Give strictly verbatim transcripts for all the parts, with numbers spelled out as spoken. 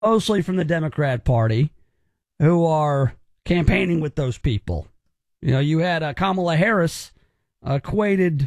mostly from the Democrat Party, who are campaigning with those people. You know, you had uh, Kamala Harris equated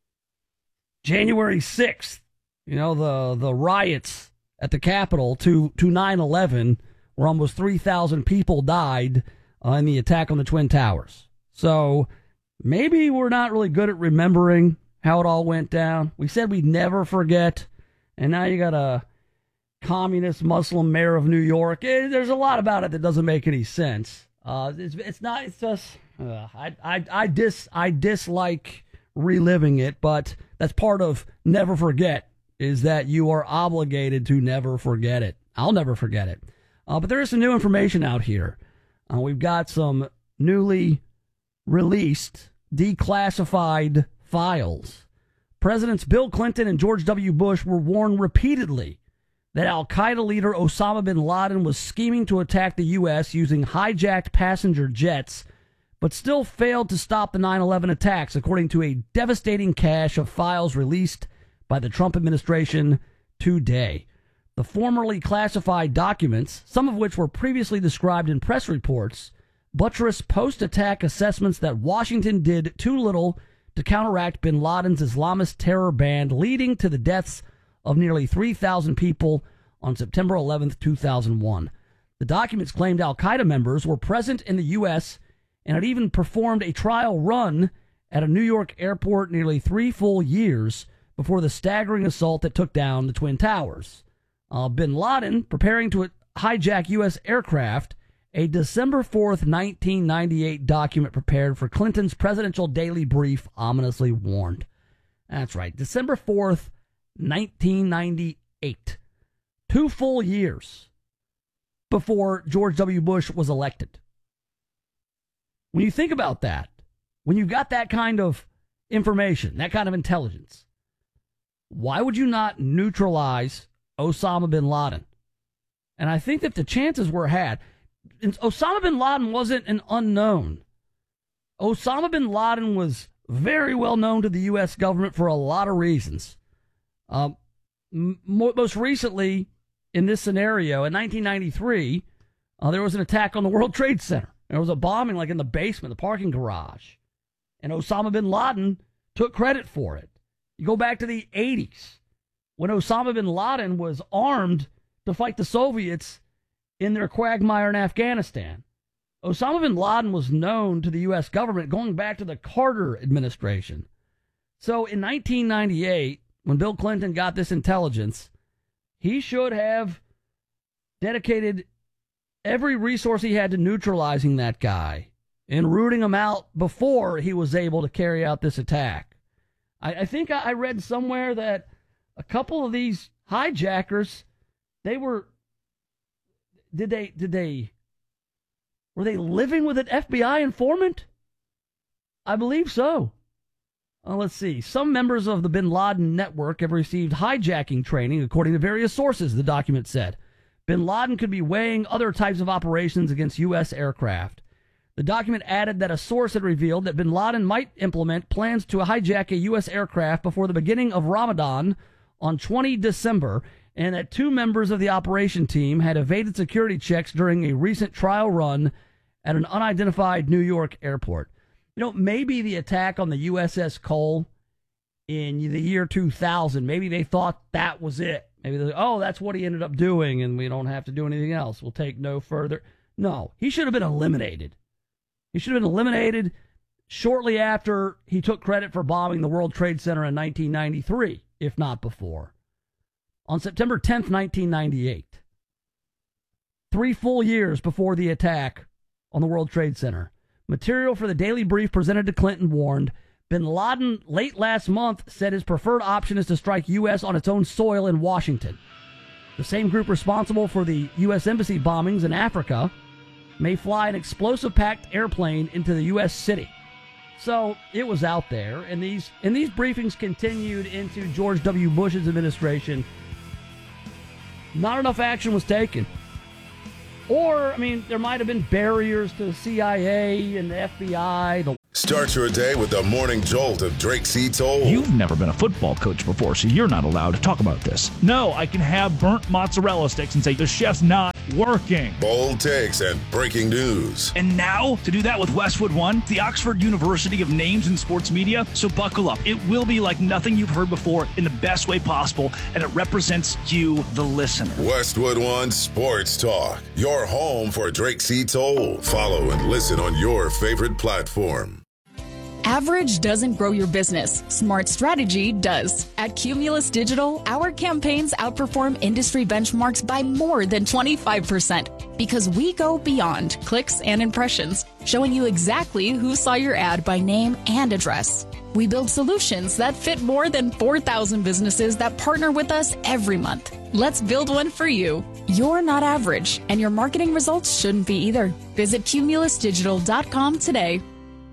January sixth, you know, the, the riots at the Capitol to, to nine eleven, where almost three thousand people died uh, in the attack on the Twin Towers. So maybe we're not really good at remembering how it all went down. We said we'd never forget, and now you got a communist Muslim mayor of New York. Eh, there's a lot about it that doesn't make any sense. Uh, it's, it's not. It's just uh, I I I dis I dislike reliving it, but that's part of never forget. Is that you are obligated to never forget it. I'll never forget it. Uh, but there is some new information out here. Uh, we've got some newly released, declassified files. Presidents Bill Clinton and George W. Bush were warned repeatedly that al-Qaeda leader Osama bin Laden was scheming to attack the U S using hijacked passenger jets, but still failed to stop the nine eleven attacks, according to a devastating cache of files released by the Trump administration today. The formerly classified documents, some of which were previously described in press reports, buttress post-attack assessments that Washington did too little to counteract bin Laden's Islamist terror band, leading to the deaths of nearly three thousand people on September eleventh, two thousand one. The documents claimed al-Qaeda members were present in the U S and had even performed a trial run at a New York airport nearly three full years before the staggering assault that took down the Twin Towers. Uh, bin Laden, preparing to hijack U S aircraft, a December fourth, nineteen ninety-eight document prepared for Clinton's presidential daily brief ominously warned. That's right, December fourth, nineteen ninety-eight. Two full years before George W. Bush was elected. When you think about that, when you got that kind of information, that kind of intelligence, why would you not neutralize Osama bin Laden? And I think that the chances were had. Osama bin Laden wasn't an unknown. Osama bin Laden was very well known to the U S government for a lot of reasons. Um, m- most recently, in this scenario, in nineteen ninety-three, uh, there was an attack on the World Trade Center. There was a bombing like in the basement, the parking garage. And Osama bin Laden took credit for it. You go back to the eighties, when Osama bin Laden was armed to fight the Soviets in their quagmire in Afghanistan. Osama bin Laden was known to the U S government going back to the Carter administration. So in nineteen ninety-eight, when Bill Clinton got this intelligence, he should have dedicated every resource he had to neutralizing that guy and rooting him out before he was able to carry out this attack. I, I think I read somewhere that a couple of these hijackers, they were, did they, did they, were they living with an F B I informant? I believe so. Uh, let's see. Some members of the bin Laden network have received hijacking training, according to various sources, the document said. Bin Laden could be weighing other types of operations against U S aircraft. The document added that a source had revealed that bin Laden might implement plans to hijack a U S aircraft before the beginning of Ramadan on the twentieth of December, and that two members of the operation team had evaded security checks during a recent trial run at an unidentified New York airport. You know, maybe the attack on the U S S Cole in the year two thousand, maybe they thought that was it. Maybe they, oh, that's what he ended up doing, and we don't have to do anything else. We'll take no further. No, he should have been eliminated. He should have been eliminated shortly after he took credit for bombing the World Trade Center in nineteen ninety-three, if not before. On September tenth, nineteen ninety-eight, three full years before the attack on the World Trade Center, material for the Daily Brief presented to Clinton warned bin Laden late last month said his preferred option is to strike U S on its own soil in Washington. The same group responsible for the U S embassy bombings in Africa may fly an explosive-packed airplane into the U S city. So it was out there, and these and these briefings continued into George W. Bush's administration. Not enough action was taken. Or, I mean, there might have been barriers to the C I A and the F B I. The Start Start your day with the morning jolt of Drake C. Toll. You've never been a football coach before, so you're not allowed to talk about this. No, I can have burnt mozzarella sticks and say the chef's not working. Bold takes and breaking news. And now, to do that with Westwood One, the Oxford University of Names in Sports Media. So buckle up. It will be like nothing you've heard before in the best way possible, and it represents you, the listener. Westwood One Sports Talk, your home for Drake C. Toll. Follow and listen on your favorite platform. Average doesn't grow your business. Smart strategy does. At Cumulus Digital, our campaigns outperform industry benchmarks by more than twenty-five percent because we go beyond clicks and impressions, showing you exactly who saw your ad by name and address. We build solutions that fit more than four thousand businesses that partner with us every month. Let's build one for you. You're not average, and your marketing results shouldn't be either. Visit cumulus digital dot com today.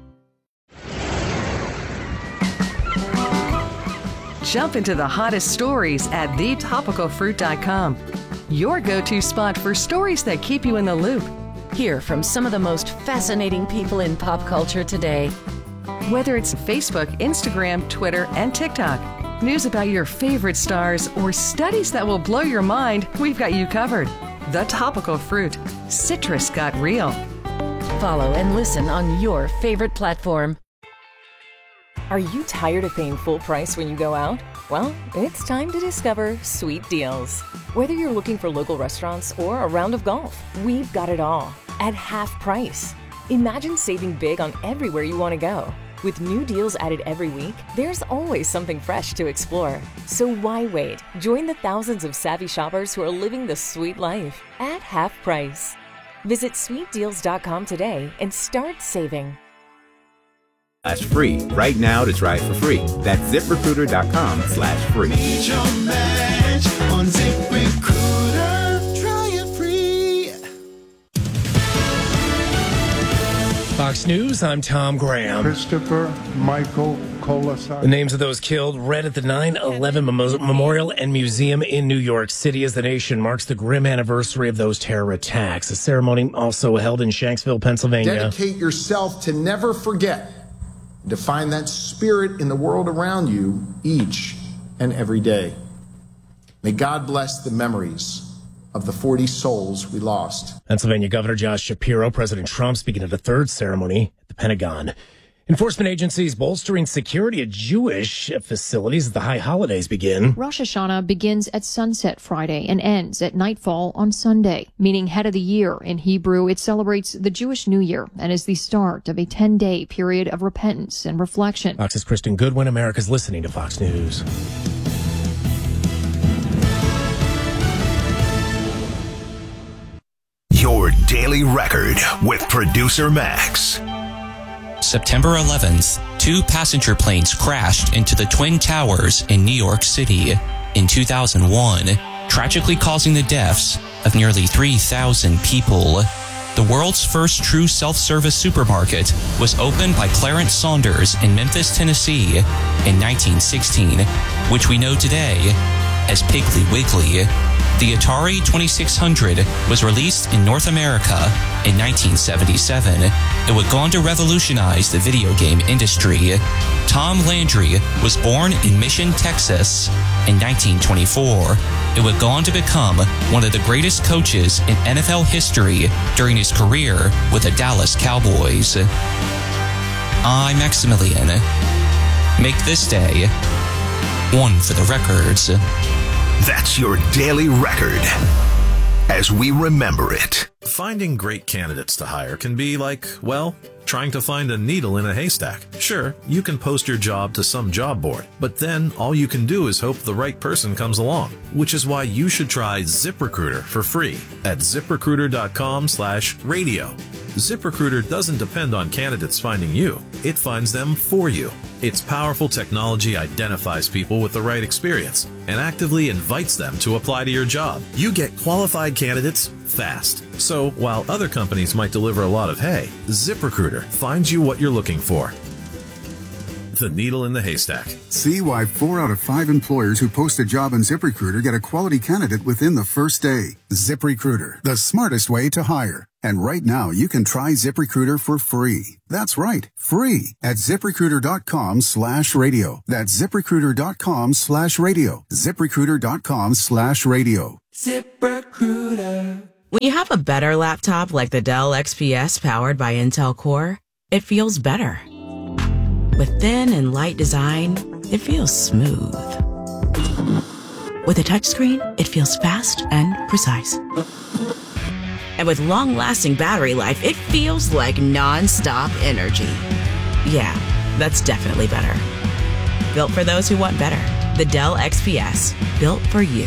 Jump into the hottest stories at the topical fruit dot com. Your go-to spot for stories that keep you in the loop. Hear from some of the most fascinating people in pop culture today. Whether it's Facebook, Instagram, Twitter, and TikTok, news about your favorite stars, or studies that will blow your mind, we've got you covered. The Topical Fruit. Citrus got real. Follow and listen on your favorite platform. Are you tired of paying full price when you go out? Well, it's time to discover Sweet Deals. Whether you're looking for local restaurants or a round of golf, we've got it all at half price. Imagine saving big on everywhere you want to go. With new deals added every week, there's always something fresh to explore. So why wait? Join the thousands of savvy shoppers who are living the sweet life at half price. Visit sweet deals dot com today and start saving. Slash free right now to try it for free. That's zip recruiter dot com slash free. Need your match on ZipRecruiter. Try it free. Fox News, I'm Tom Graham. Christopher Michael Colasar. The names of those killed read at the nine eleven Memorial and Museum in New York City as the nation marks the grim anniversary of those terror attacks. A ceremony also held in Shanksville, Pennsylvania. Dedicate yourself to never forget, to find that spirit in the world around you each and every day. May God bless the memories of the forty souls we lost. Pennsylvania Governor Josh Shapiro, President Trump speaking at a third ceremony at the Pentagon. Enforcement agencies bolstering security at Jewish facilities as the high holidays begin. Rosh Hashanah begins at sunset Friday and ends at nightfall on Sunday, meaning head of the year. In Hebrew, it celebrates the Jewish New Year and is the start of a ten-day period of repentance and reflection. Fox's Kristen Goodwin. America's listening to Fox News. Your daily record with producer Max. September eleventh, two passenger planes crashed into the Twin Towers in New York City in two thousand one, tragically causing the deaths of nearly three thousand people. The world's first true self-service supermarket was opened by Clarence Saunders in Memphis, Tennessee in nineteen sixteen, which we know today as Piggly Wiggly. The Atari twenty-six hundred was released in North America in nineteen seventy-seven. It would go on to revolutionize the video game industry. Tom Landry was born in Mission, Texas in nineteen twenty-four. It would go on to become one of the greatest coaches in N F L history during his career with the Dallas Cowboys. I'm Maximilian. Make this day one for the records. That's your daily record as we remember it. Finding great candidates to hire can be like, well, trying to find a needle in a haystack. Sure, you can post your job to some job board, but then all you can do is hope the right person comes along, which is why you should try ZipRecruiter for free at zip recruiter dot com slash radio. ZipRecruiter doesn't depend on candidates finding you. It finds them for you. Its powerful technology identifies people with the right experience and actively invites them to apply to your job. You get qualified candidates fast. So while other companies might deliver a lot of hay, ZipRecruiter finds you what you're looking for. The needle in the haystack. See why four out of five employers who post a job on ZipRecruiter get a quality candidate within the first day. ZipRecruiter, the smartest way to hire. And right now, you can try ZipRecruiter for free. That's right, free at ZipRecruiter.com slash radio. That's ZipRecruiter.com slash radio. ZipRecruiter.com slash radio. ZipRecruiter. When you have a better laptop like the Dell X P S powered by Intel Core, it feels better. With thin and light design, it feels smooth. With a touchscreen, it feels fast and precise. And with long-lasting battery life, it feels like non-stop energy. Yeah, that's definitely better. Built for those who want better. The Dell X P S. Built for you.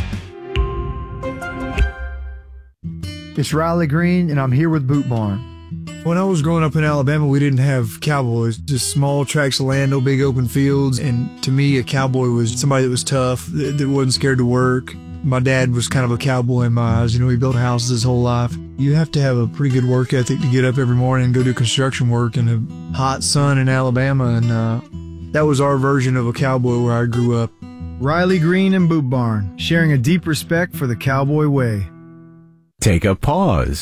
It's Riley Green, and I'm here with Boot Barn. When I was growing up in Alabama, we didn't have cowboys, just small tracts of land, no big open fields. And to me, a cowboy was somebody that was tough, that, that wasn't scared to work. My dad was kind of a cowboy in my eyes. You know, he built houses his whole life. You have to have a pretty good work ethic to get up every morning and go do construction work in the hot sun in Alabama. And uh, that was our version of a cowboy where I grew up. Riley Green and Boot Barn, sharing a deep respect for the cowboy way. Take a pause.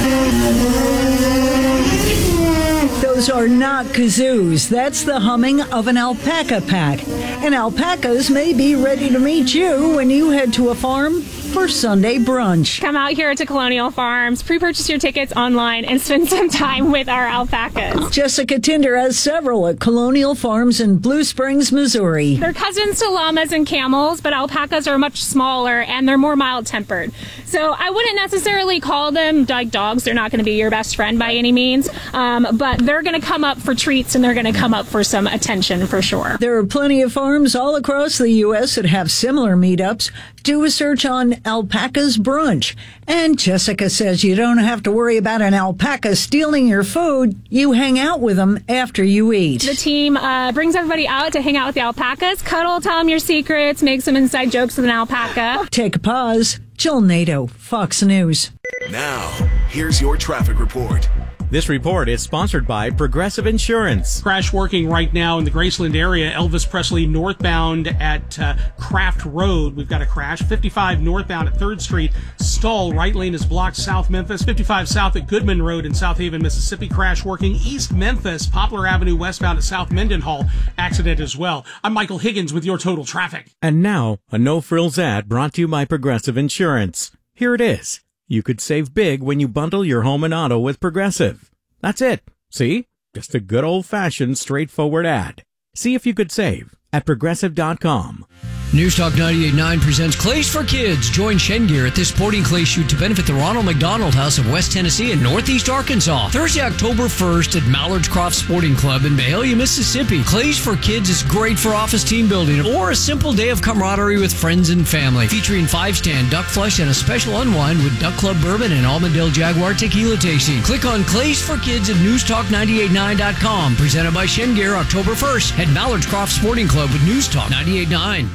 Those are not kazoos. That's the humming of an alpaca pack. And alpacas may be ready to meet you when you head to a farm for Sunday brunch. Come out here to Colonial Farms, pre-purchase your tickets online, and spend some time with our alpacas. Jessica Tinder has several at Colonial Farms in Blue Springs, Missouri. They're cousins to llamas and camels, but alpacas are much smaller and they're more mild-tempered. So I wouldn't necessarily call them like dogs. They're not going to be your best friend by any means, um, but they're going to come up for treats and they're going to come up for some attention for sure. There are plenty of farms all across the U S that have similar meetups. Do a search on Alpacas Brunch. And Jessica says you don't have to worry about an alpaca stealing your food. You hang out with them after you eat. The team uh, brings everybody out to hang out with the alpacas, cuddle, tell them your secrets, make some inside jokes with an alpaca. Take a pause. Jill Nato, Fox News. Now, here's your traffic report. This report is sponsored by Progressive Insurance. Crash working right now in the Graceland area, Elvis Presley northbound at uh, Craft Road. We've got a crash. fifty-five northbound at third Street. Stall, right lane is blocked. South Memphis. fifty-five south at Goodman Road in South Haven, Mississippi. Crash working East Memphis. Poplar Avenue westbound at South Mendenhall. Accident as well. I'm Michael Higgins with your total traffic. And now, a no-frills ad brought to you by Progressive Insurance. Here it is. You could save big when you bundle your home and auto with Progressive. That's it. See? Just a good old-fashioned, straightforward ad. See if you could save at Progressive dot com. News Talk ninety-eight point nine presents Clays for Kids. Join Shengear at this sporting clay shoot to benefit the Ronald McDonald House of West Tennessee and Northeast Arkansas. Thursday, October first at Mallard's Croft Sporting Club in Mahalia, Mississippi. Clays for Kids is great for office team building or a simple day of camaraderie with friends and family. Featuring five-stand duck flush and a special unwind with Duck Club Bourbon and Almondale Jaguar tequila tasting. Click on Clays for Kids at News Talk ninety-eight point nine dot com. Presented by Shengear, October first at Mallard's Croft Sporting Club with News Talk ninety-eight point nine.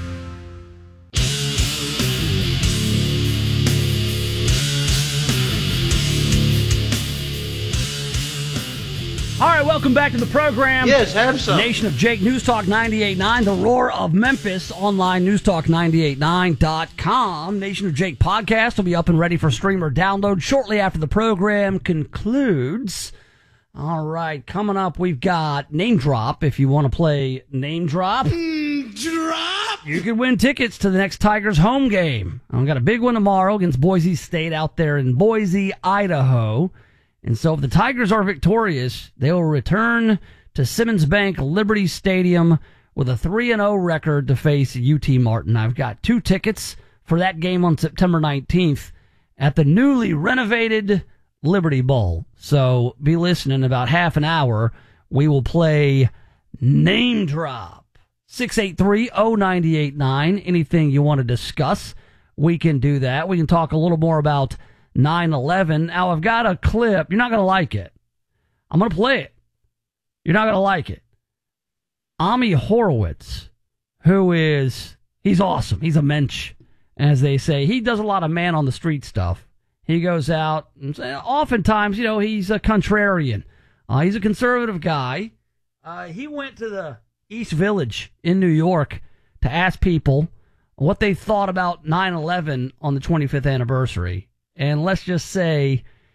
All right, welcome back to the program. Yes, have some. Nation of Jake, News Talk ninety-eight point nine, the roar of Memphis, online, news talk ninety-eight point nine dot com. Nation of Jake podcast will be up and ready for stream or download shortly after the program concludes. All right, coming up, we've got Name Drop. If you want to play Name Drop, mm, drop. You can win tickets to the next Tigers home game. I've got a big one tomorrow against Boise State out there in Boise, Idaho. And so if the Tigers are victorious, they will return to Simmons Bank Liberty Stadium with a three and oh record to face U T Martin. I've got two tickets for that game on September nineteenth at the newly renovated Liberty Bowl. So be listening. About half an hour, we will play Name Drop. six eight three, oh nine eight nine. Anything you want to discuss, we can do that. We can talk a little more about nine eleven. Now, I've got a clip. You're not going to like it. I'm going to play it. You're not going to like it. Ami Horowitz, who is, he's awesome. He's a mensch, as they say. He does a lot of man-on-the-street stuff. He goes out, and oftentimes, you know, he's a contrarian. Uh, he's a conservative guy. Uh, he went to the East Village in New York to ask people what they thought about nine eleven on the twenty-fifth anniversary. And let's just say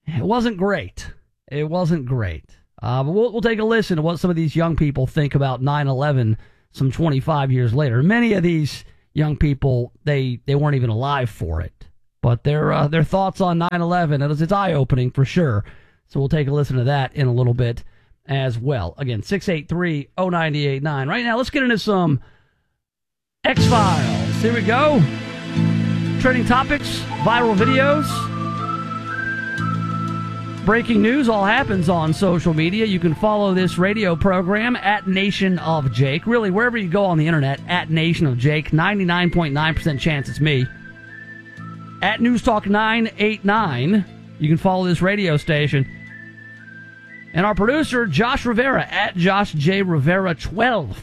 it wasn't great. It wasn't great. Uh, but we'll, we'll take a listen to what some of these young people think about nine eleven some twenty-five years later. Many of these young people, they, they weren't even alive for it. But their uh, their thoughts on nine eleven, it was, it's eye-opening for sure. So we'll take a listen to that in a little bit as well. Again, six eight three, oh nine eight nine. Right now, let's get into some X-Files. Here we go. Trending topics, viral videos. Breaking news all happens on social media. You can follow this radio program at Nation of Jake. Really, wherever you go on the internet, at Nation of Jake. ninety-nine point nine percent chance it's me. At News Talk nine eighty-nine, you can follow this radio station. And our producer, Josh Rivera, at Josh J. Rivera twelve.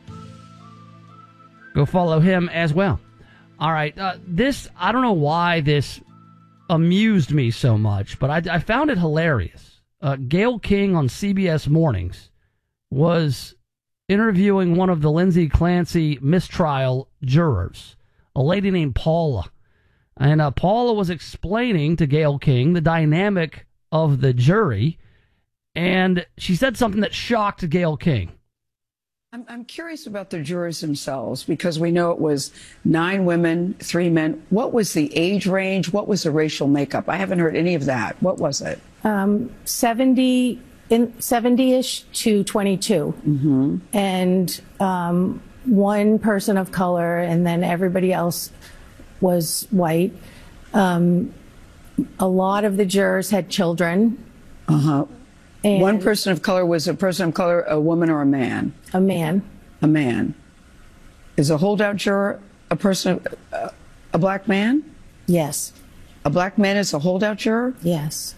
Go follow him as well. All right, uh, this, I don't know why this amused me so much, but I, I found it hilarious. Uh, Gayle King on C B S Mornings was interviewing one of the Lindsay Clancy mistrial jurors, a lady named Paula. And uh, Paula was explaining to Gayle King the dynamic of the jury, and she said something that shocked Gayle King. I'm, I'm curious about the jurors themselves, because we know it was nine women, three men. What was the age range? What was the racial makeup? I haven't heard any of that. What was it? Um, seventy in seventy-ish to twenty-two, Mm-hmm. and um, one person of color, and then everybody else was white. Um, a lot of the jurors had children. Uh huh. And One person of color was a person of color, a woman or a man? A man. A man. Is a holdout juror a person, uh, a black man? Yes. A black man is a holdout juror? Yes.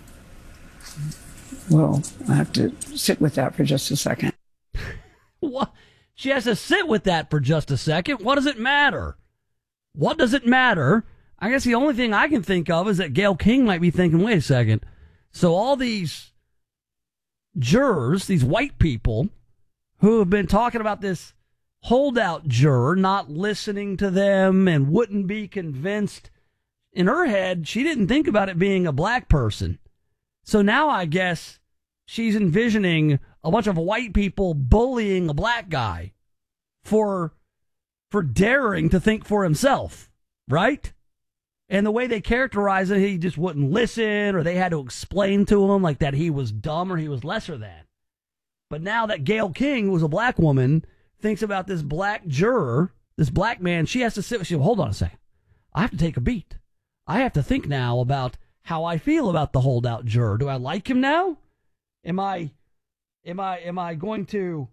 Well, I have to sit with that for just a second. What? She has to sit with that for just a second. What does it matter? What does it matter? I guess the only thing I can think of is that Gayle King might be thinking, wait a second. So all these jurors, these white people who have been talking about this holdout juror not listening to them and wouldn't be convinced, in her head, she didn't think about it being a black person. So now I guess she's envisioning a bunch of white people bullying a black guy for for daring to think for himself, right? And the way they characterize it, he just wouldn't listen, or they had to explain to him like that he was dumb or he was lesser than. But now that Gayle King, who was a black woman, thinks about this black juror, this black man, she has to sit with, she, hold on a second. I have to take a beat. I have to think now about how I feel about the holdout juror. Do I like him now? Am I, am I, am I going to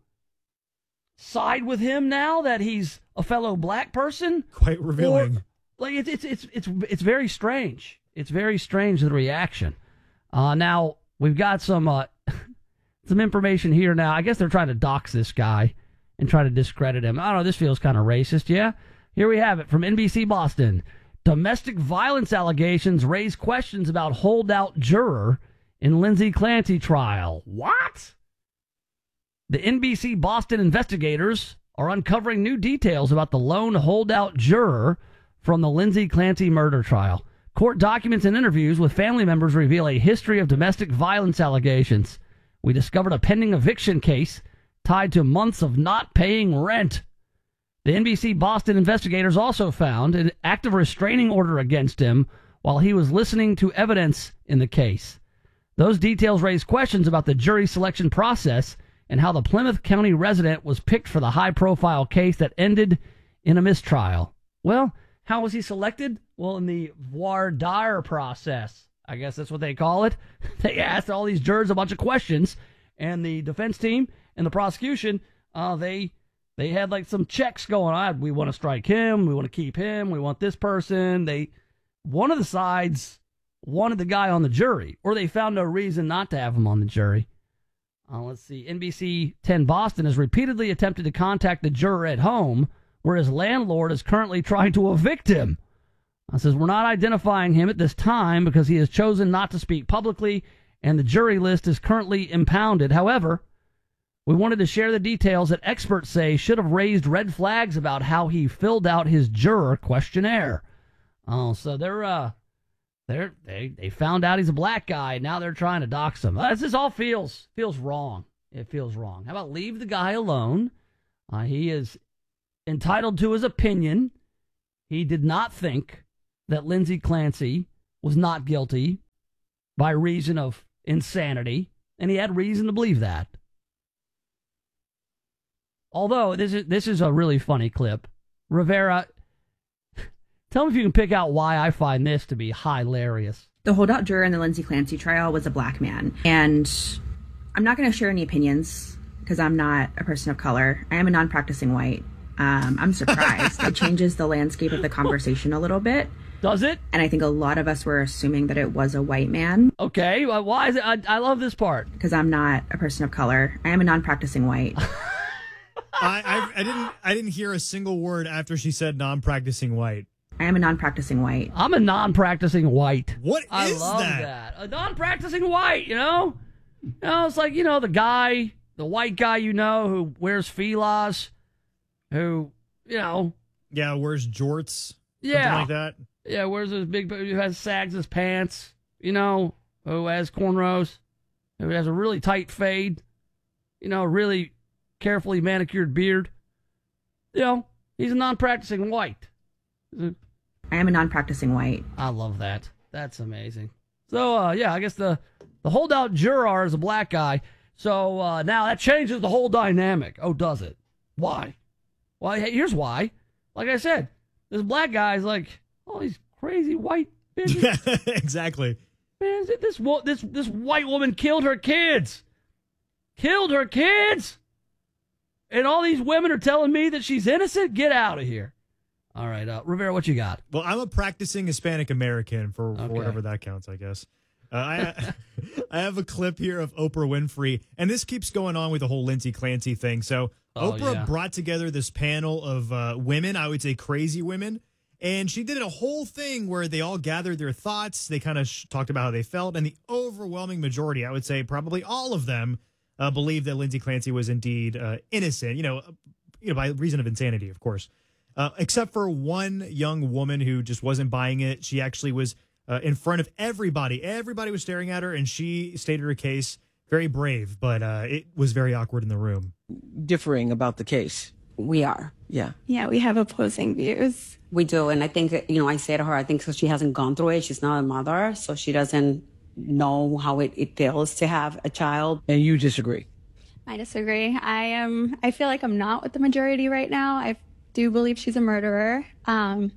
side with him now that he's a fellow black person? Quite revealing. Or, like it's it's it's it's it's very strange. It's very strange, the reaction. Uh, now we've got some uh, some information here. Now I guess they're trying to dox this guy and try to discredit him. I don't know. This feels kind of racist. Yeah. Here we have it from N B C Boston. Domestic violence allegations raise questions about holdout juror in Lindsay Clancy trial. What? The N B C Boston investigators are uncovering new details about the lone holdout juror from the Lindsay Clancy murder trial. Court documents and interviews with family members reveal a history of domestic violence allegations. We discovered a pending eviction case tied to months of not paying rent. The N B C Boston investigators also found an active restraining order against him while he was listening to evidence in the case. Those details raise questions about the jury selection process and how the Plymouth County resident was picked for the high-profile case that ended in a mistrial. Well, how was he selected? Well, in the voir dire process. I guess that's what they call it. They asked all these jurors a bunch of questions, and the defense team and the prosecution, uh, they they had like some checks going on. We want to strike him. We want to keep him. We want this person. They one of the sides wanted the guy on the jury, or they found no reason not to have him on the jury. Uh, let's see. N B C ten Boston has repeatedly attempted to contact the juror at home, where his landlord is currently trying to evict him. It says, we're not identifying him at this time because he has chosen not to speak publicly, and the jury list is currently impounded. However, we wanted to share the details that experts say should have raised red flags about how he filled out his juror questionnaire. Oh, so they're uh, they're, they they found out he's a black guy. And now they're trying to dox him. Uh, This is all feels feels wrong. It feels wrong. How about leave the guy alone? Uh, he is entitled to his opinion. He did not think that Lindsay Clancy was not guilty by reason of insanity, and he had reason to believe that. Although this is this is a really funny clip. Rivera, tell me if you can pick out why I find this to be hilarious. The holdout juror in the Lindsay Clancy trial was a black man, and I'm not going to share any opinions because I'm not a person of color. I am a non-practicing white. Um, I'm surprised. It changes the landscape of the conversation a little bit. Does it? And I think a lot of us were assuming that it was a white man. Okay, well, why is it? I, I love this part. Because I'm not a person of color. I am a non-practicing white. I, I I didn't I didn't hear a single word after she said non-practicing white. I am a non-practicing white. I'm a non-practicing white. What I is love that? that? A non-practicing white, you know? You know, it's like, you know, the guy, the white guy you know who wears filas, who, you know. Yeah, wears jorts. Yeah. Something like that. Yeah, wears those big, who has sags his pants, you know, who has cornrows, who has a really tight fade, you know, really carefully manicured beard. You know, he's a non-practicing white. I am a non-practicing white. I love that. That's amazing. So, uh, yeah, I guess the, the holdout juror is a black guy. So uh, now that changes the whole dynamic. Oh, does it? Why? Well, hey, here's why. Like I said, this black guy's like, all these crazy white bitches. Exactly. Man, this, wo- this, this white woman killed her kids. Killed her kids. And all these women are telling me that she's innocent? Get out of here. All right, uh, Rivera, what you got? Well, I'm a practicing Hispanic American for, for Okay. whatever that counts, I guess. Uh, I I have a clip here of Oprah Winfrey, and this keeps going on with the whole Lindsay Clancy thing. So Oh, Oprah yeah. brought together this panel of uh, women, I would say crazy women, and she did a whole thing where they all gathered their thoughts. They kind of sh- talked about how they felt, and the overwhelming majority, I would say probably all of them, uh, believed that Lindsay Clancy was indeed uh, innocent, you know, you know, by reason of insanity, of course. Uh, except for one young woman who just wasn't buying it. She actually was uh, in front of everybody. Everybody was staring at her, and she stated her case. Very brave, but uh, it was very awkward in the room. Differing about the case. We are. Yeah. Yeah, we have opposing views. We do. And I think, you know, I say to her, I think so she hasn't gone through it. She's not a mother, so she doesn't know how it, it feels to have a child. And you disagree? I disagree. I am. I feel like I'm not with the majority right now. I do believe she's a murderer. Um,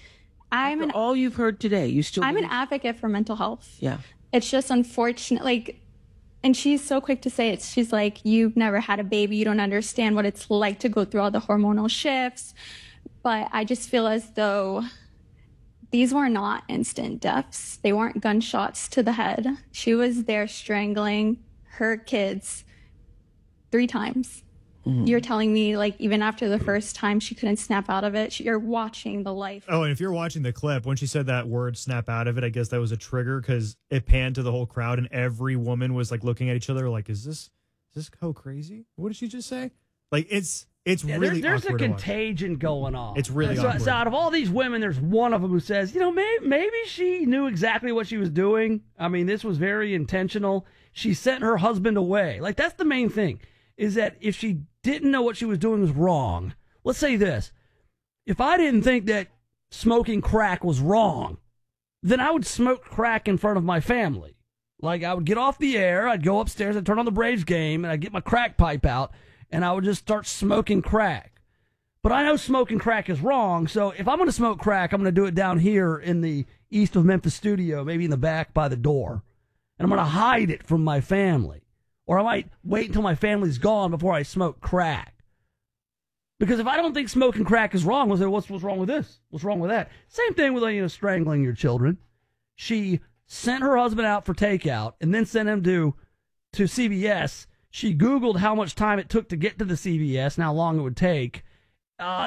I'm an, all you've heard today. You still. I'm believe- an advocate for mental health. Yeah. It's just unfortunate. Like, and she's so quick to say it. She's like, "You've never had a baby. You don't understand what it's like to go through all the hormonal shifts." But I just feel as though these were not instant deaths. They weren't gunshots to the head. She was there strangling her kids three times. Mm-hmm. You're telling me, like, even after the first time, she couldn't snap out of it. You're watching the life. Oh, and if you're watching the clip, when she said that word snap out of it, I guess that was a trigger because it panned to the whole crowd and every woman was like looking at each other like, is this, is this go crazy? What did she just say? Like, it's, it's Yeah, really there, there's a awkward to watch. contagion going on. It's really so, awkward. so out of all these women, there's one of them who says, you know, maybe, maybe she knew exactly what she was doing. I mean, this was very intentional. She sent her husband away. Like, that's the main thing, is that if she didn't know what she was doing was wrong, let's say this. If I didn't think that smoking crack was wrong, then I would smoke crack in front of my family. Like, I would get off the air, I'd go upstairs, I'd turn on the Braves game, and I'd get my crack pipe out, and I would just start smoking crack. But I know smoking crack is wrong, so if I'm going to smoke crack, I'm going to do it down here in the east of Memphis studio, maybe in the back by the door. And I'm going to hide it from my family. Or I might wait until my family's gone before I smoke crack. Because if I don't think smoking crack is wrong, I'll say, what's, what's wrong with this? What's wrong with that? Same thing with, you know, strangling your children. She sent her husband out for takeout and then sent him to, to C V S. She Googled how much time it took to get to the C V S and how long it would take. Uh,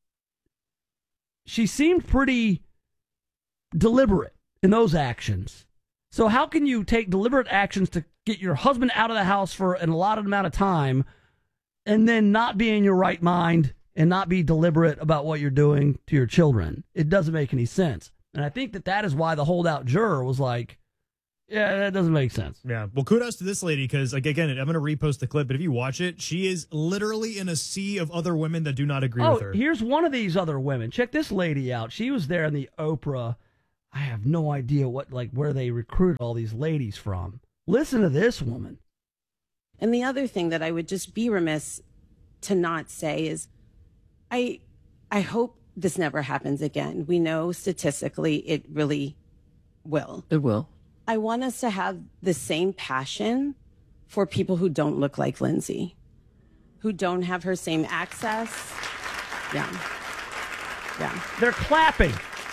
she seemed pretty deliberate in those actions. So how can you take deliberate actions to get your husband out of the house for an allotted amount of time and then not be in your right mind and not be deliberate about what you're doing to your children? It doesn't make any sense. And I think that that is why the holdout juror was like, yeah, that doesn't make sense. Yeah. Well, kudos to this lady because, like, again, I'm going to repost the clip, but if you watch it, she is literally in a sea of other women that do not agree oh, with her. Here's one of these other women. Check this lady out. She was there in the Oprah. I have no idea what, like, where they recruit all these ladies from. Listen to this woman. And the other thing that I would just be remiss to not say is, I, I hope this never happens again. We know statistically it really will. It will. I want us to have the same passion for people who don't look like Lindsay, who don't have her same access. Yeah. Yeah. They're clapping.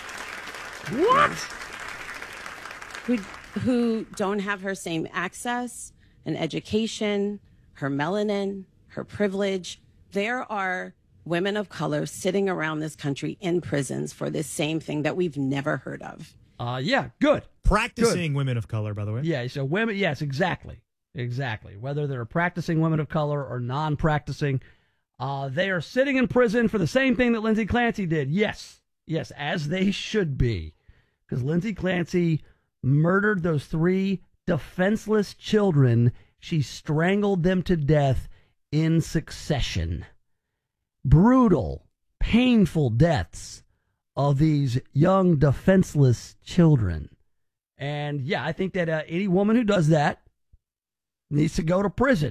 What? Who, who don't have her same access and education, her melanin, her privilege. There are women of color sitting around this country in prisons for this same thing that we've never heard of. Uh, yeah, good. Practicing Good. women of color, by the way. Yeah, so women, yes, exactly. Exactly. Whether they're practicing women of color or non-practicing, uh, they are sitting in prison for the same thing that Lindsay Clancy did. Yes. Yes, as they should be. Because Lindsay Clancy murdered those three defenseless children. She strangled them to death in succession. Brutal, painful deaths of these young, defenseless children. And yeah, I think that uh, any woman who does that needs to go to prison.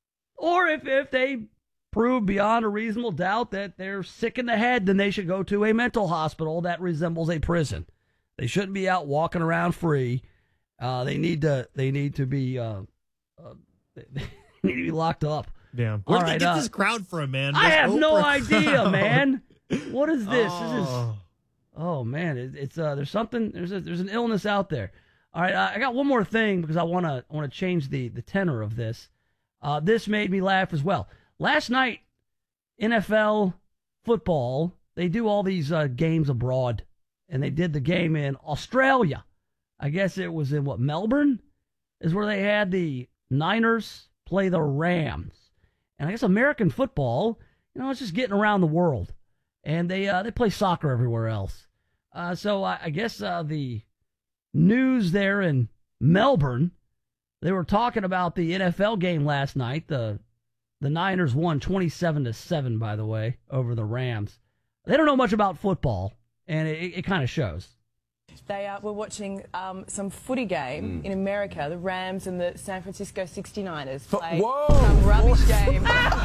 Or if, if they prove beyond a reasonable doubt that they're sick in the head, then they should go to a mental hospital that resembles a prison. They shouldn't be out walking around free. Uh, they need to. They need to be. Uh, uh, they need to be locked up. Yeah. All Where did right, they get uh, this crowd from, man? I This have no Oprah idea, crowd. man. What is this? Oh. This is. Oh man, it, it's uh. There's something. There's a, there's an illness out there. All right, uh, I got one more thing because I want to I want to change the the tenor of this. Uh, this made me laugh as well. Last night, N F L football, they do all these uh, games abroad, and they did the game in Australia. I guess it was in what, Melbourne, is where they had the Niners play the Rams. And I guess American football, you know, it's just getting around the world, and they uh, they play soccer everywhere else. Uh, so I, I guess uh, the news there in Melbourne, they were talking about the N F L game last night. The the Niners won twenty-seven to seven, by the way, over the Rams. They don't know much about football, and it, it kind of shows. They uh, were watching um, some footy game mm. in America, the Rams and the San Francisco sixty-niners play Whoa. some rubbish game.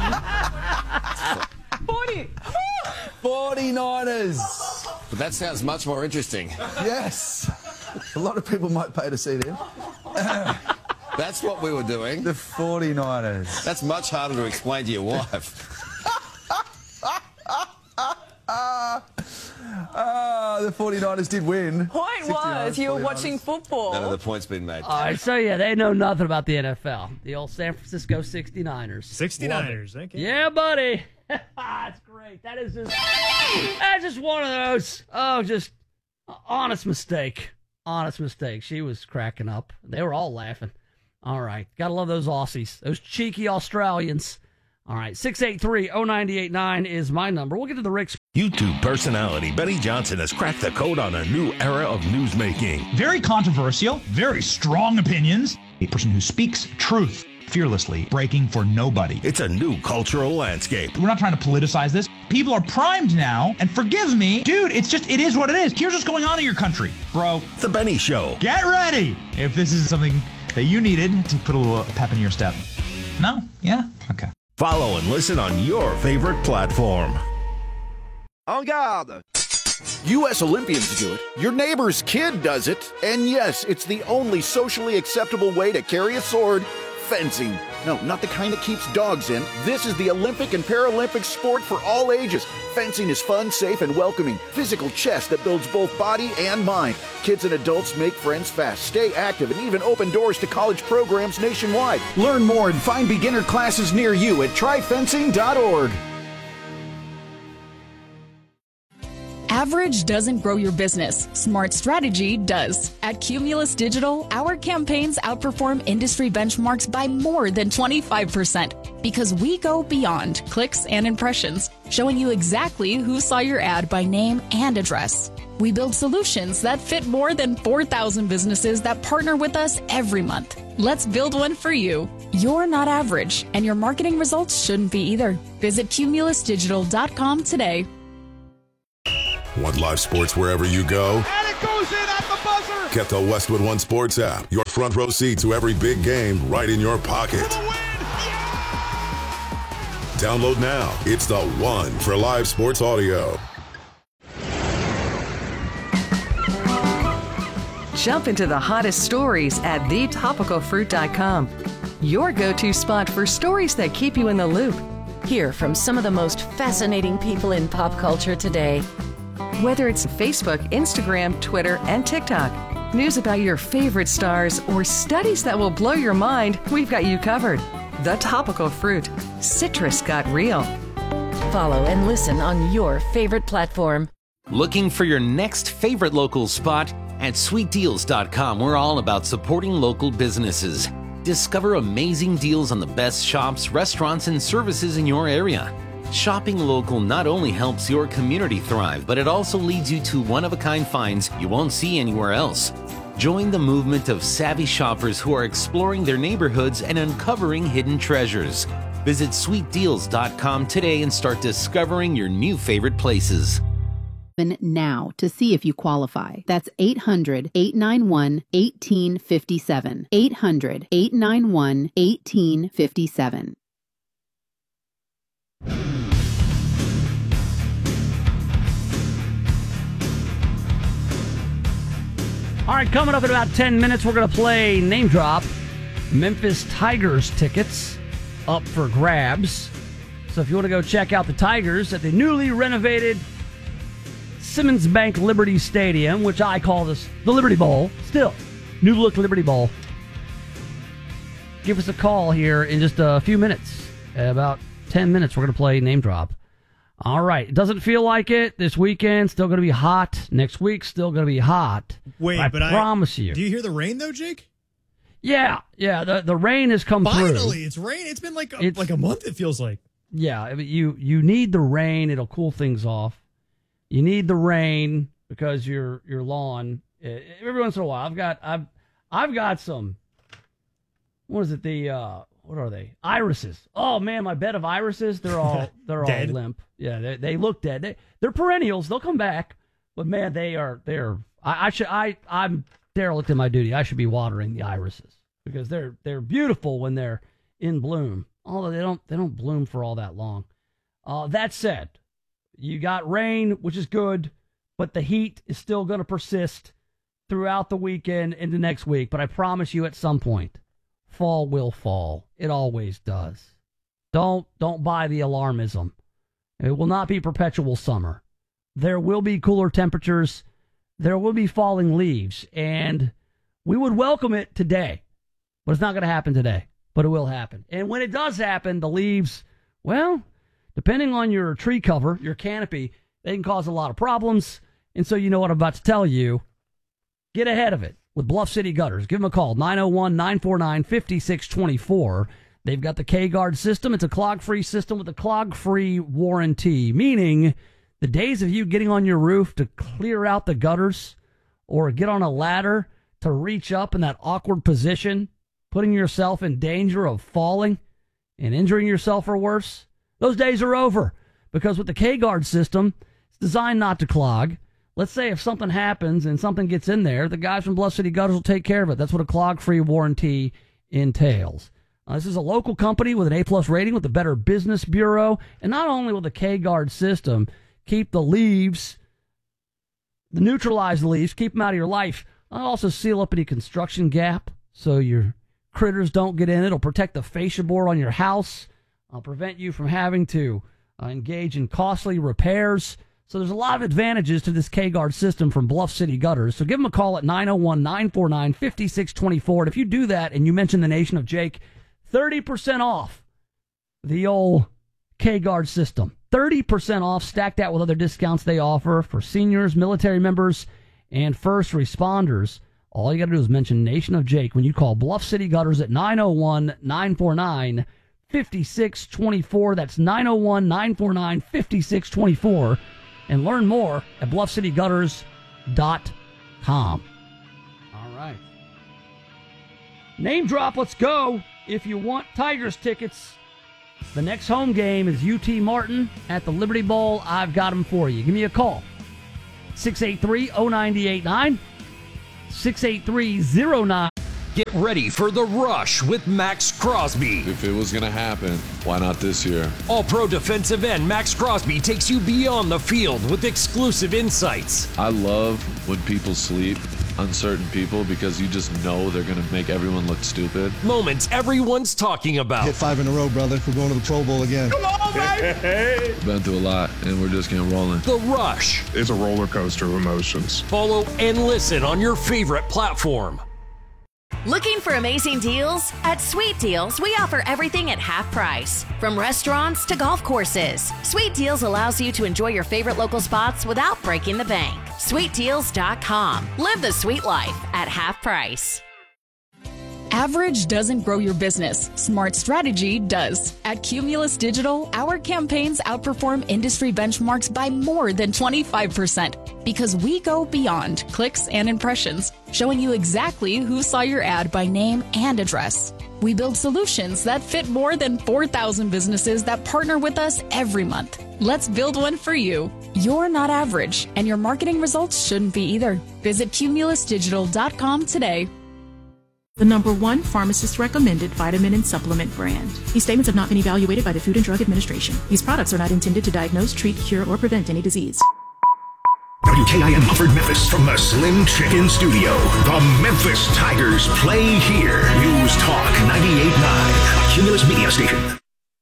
forty! forty-niners! But that sounds much more interesting. Yes. A lot of people might pay to see them. That's what we were doing. The forty-niners. That's much harder to explain to your wife. Ah, the forty-niners did win. Point was, you were watching football. None of the points been made. All right, so yeah, they know nothing about the N F L. The old San Francisco sixty-niners. sixty-niners, okay. Yeah, buddy. That's great. That is just, that's just one of those, oh, just honest mistake. Honest mistake. She was cracking up. They were all laughing. All right. Gotta love those Aussies, those cheeky Australians. All right. six eight three, oh nine eight nine is my number. We'll get to the Rick's. YouTube personality Benny Johnson has cracked the code on a new era of newsmaking. Very controversial, very strong opinions. A person who speaks truth fearlessly, breaking for nobody. It's a new cultural landscape. We're not trying to politicize this. People are primed now, and forgive me, dude, it's just, it is what it is. Here's what's going on in your country, bro. The Benny Show. Get ready if this is something that you needed to put a little pep in your step. No? Yeah? Okay. Follow and listen on your favorite platform. En garde! U S Olympians do it, your neighbor's kid does it, and yes, it's the only socially acceptable way to carry a sword. Fencing. No, not the kind that keeps dogs in. This is the Olympic and Paralympic sport for all ages. Fencing is fun, safe, and welcoming. Physical chess that builds both body and mind. Kids and adults make friends fast, stay active, and even open doors to college programs nationwide. Learn more and find beginner classes near you at try fencing dot org. Average doesn't grow your business. Smart strategy does. At Cumulus Digital, our campaigns outperform industry benchmarks by more than twenty-five percent because we go beyond clicks and impressions, showing you exactly who saw your ad by name and address. We build solutions that fit more than four thousand businesses that partner with us every month. Let's build one for you. You're not average, and your marketing results shouldn't be either. Visit cumulus digital dot com today. Want live sports wherever you go? And it goes in at the buzzer. Get the Westwood One Sports app. Your front row seat to every big game right in your pocket. Download now. It's the one for live sports audio. Jump into the hottest stories at the topical fruit dot com. Your go-to spot for stories that keep you in the loop. Hear from some of the most fascinating people in pop culture today. Whether it's Facebook, Instagram, Twitter, and TikTok, news about your favorite stars, or studies that will blow your mind, we've got you covered. The Topical Fruit. Citrus got real. Follow and listen on your favorite platform. Looking for your next favorite local spot? At sweet deals dot com, we're all about supporting local businesses. Discover amazing deals on the best shops, restaurants, and services in your area. Shopping local not only helps your community thrive, but it also leads you to one-of-a-kind finds you won't see anywhere else. Join the movement of savvy shoppers who are exploring their neighborhoods and uncovering hidden treasures. Visit sweet deals dot com today and start discovering your new favorite places. Now to see if you qualify. That's eight hundred, eight nine one, one eight five seven. eight hundred, eight nine one, one eight five seven. All right, coming up in about ten minutes, we're going to play Name Drop. Memphis Tigers tickets up for grabs. So if you want to go check out the Tigers at the newly renovated Simmons Bank Liberty Stadium, which I call this the Liberty Bowl, still, new look Liberty Bowl. Give us a call here in just a few minutes. In about ten minutes, we're going to play Name Drop. All right. It doesn't feel like it. This weekend, still going to be hot. Next week, still going to be hot. Wait, I but I promise you. Do you hear the rain, though, Jake? Yeah, yeah. The the rain has come Finally, through. Finally, it's rain. It's been like a, It's- like a month, it feels like. Yeah, I mean, you you need the rain. It'll cool things off. You need the rain because your your lawn. eh, Every once in a while, I've got I've I've got some. What is it? The uh, what are they? Irises. Oh man, my bed of irises. They're all they're all Dead? limp. Yeah, they they look dead. They they're perennials. They'll come back. But man, they are they're. I, I should I I'm derelict in my duty. I should be watering the irises because they're they're beautiful when they're in bloom. Although they don't they don't bloom for all that long. Uh, that said, you got rain, which is good, but the heat is still going to persist throughout the weekend into next week. But I promise you, at some point, fall will fall. It always does. Don't don't buy the alarmism. It will not be perpetual summer. There will be cooler temperatures. There will be falling leaves, and we would welcome it today, but it's not going to happen today. But it will happen. And when it does happen, the leaves, well, depending on your tree cover, your canopy, they can cause a lot of problems. And so you know what I'm about to tell you. Get ahead of it with Bluff City Gutters. Give them a call, nine oh one, nine four nine, five six two four. They've got the K-Guard system. It's a clog-free system with a clog-free warranty, meaning the days of you getting on your roof to clear out the gutters or get on a ladder to reach up in that awkward position, putting yourself in danger of falling and injuring yourself or worse, those days are over. Because with the K-Guard system, it's designed not to clog. Let's say if something happens and something gets in there, the guys from Bluff City Gutters will take care of it. That's what a clog-free warranty entails. Uh, this is a local company with an A-plus rating with the Better Business Bureau. And not only will the K-Guard system keep the leaves, the neutralize leaves, keep them out of your life, I'll also seal up any construction gap so your critters don't get in. It'll protect the fascia board on your house. I'll prevent you from having to uh, engage in costly repairs. So there's a lot of advantages to this K-Guard system from Bluff City Gutters. So give them a call at nine oh one, nine four nine, five six two four. And if you do that and you mention the Nation of Jake, thirty percent off the old K-Guard system. thirty percent off. Stack that with other discounts they offer for seniors, military members, and first responders. All you got to do is mention Nation of Jake when you call Bluff City Gutters at nine oh one, nine four nine, five six two four. That's nine oh one, nine four nine, five six two four. And learn more at bluff city gutters dot com. All right. Name drop, let's go. If you want Tigers tickets, the next home game is U T Martin at the Liberty Bowl. I've got them for you. Give me a call. six eight three, oh nine eight nine. six eight three, oh nine. Get ready for The Rush with Max Crosby. If it was going to happen, why not this year? All-pro defensive end Max Crosby takes you beyond the field with exclusive insights. I love when people sleep, uncertain people, because you just know they're going to make everyone look stupid. Moments everyone's talking about. Hit five in a row, brother. We're going to the Pro Bowl again. Come on, baby! Been through a lot, and we're just getting rolling. The Rush. It's a roller coaster of emotions. Follow and listen on your favorite platform. Looking for amazing deals? At Sweet Deals, we offer everything at half price. From restaurants to golf courses, Sweet Deals allows you to enjoy your favorite local spots without breaking the bank. sweet deals dot com. Live the sweet life at half price. Average doesn't grow your business. Smart strategy does. At Cumulus Digital, our campaigns outperform industry benchmarks by more than twenty-five percent because we go beyond clicks and impressions, showing you exactly who saw your ad by name and address. We build solutions that fit more than four thousand businesses that partner with us every month. Let's build one for you. You're not average, and your marketing results shouldn't be either. Visit cumulus digital dot com today. The number one pharmacist recommended vitamin and supplement brand. These statements have not been evaluated by the Food and Drug Administration. These products are not intended to diagnose, treat, cure, or prevent any disease. W K I M Mufford Memphis from the Slim Chicken Studio. The Memphis Tigers play here. News Talk ninety-eight point nine, a Cumulus Media Station.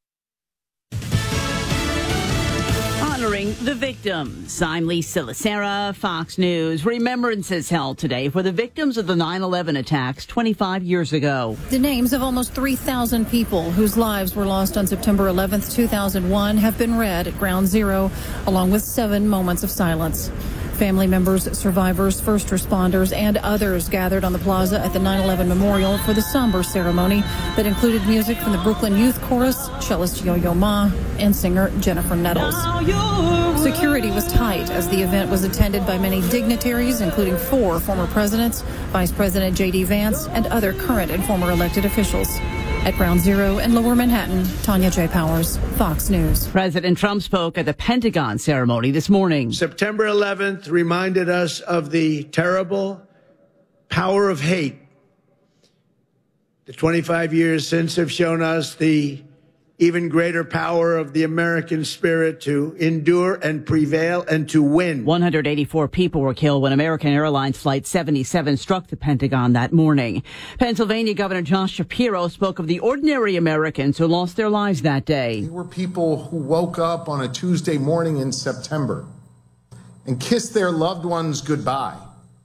Honoring the victims. I'm Lisa Lacera, Fox News. Remembrances held today for the victims of the nine eleven attacks twenty-five years ago. The names of almost three thousand people whose lives were lost on September eleventh, two thousand one have been read at Ground Zero, along with seven moments of silence. Family members, survivors, first responders, and others gathered on the plaza at the nine eleven Memorial for the somber ceremony that included music from the Brooklyn Youth Chorus, cellist Yo-Yo Ma, and singer Jennifer Nettles. Security was tight as the event was attended by many dignitaries, including four former presidents, Vice President J D Vance, and other current and former elected officials. At Ground Zero in Lower Manhattan, Tanya J. Powers, Fox News. President Trump spoke at the Pentagon ceremony this morning. September eleventh reminded us of the terrible power of hate. The twenty-five years since have shown us the even greater power of the American spirit to endure and prevail and to win. one hundred eighty-four people were killed when American Airlines Flight seventy-seven struck the Pentagon that morning. Pennsylvania Governor Josh Shapiro spoke of the ordinary Americans who lost their lives that day. They were people who woke up on a Tuesday morning in September and kissed their loved ones goodbye,